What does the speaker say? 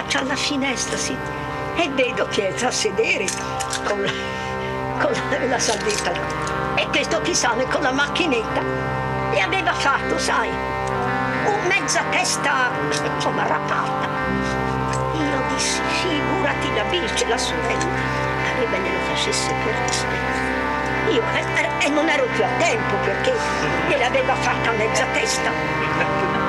faccia alla finestra, sì, e vedo che è a sedere con la salvetta. E questo chi sale con la macchinetta. E aveva fatto, sai, un mezza testa, insomma, rapata. Io dissi, figurati la bice, la sorella, pareva glielo facesse per rispetto. Io e non ero più a tempo perché gliel'aveva fatta mezza testa.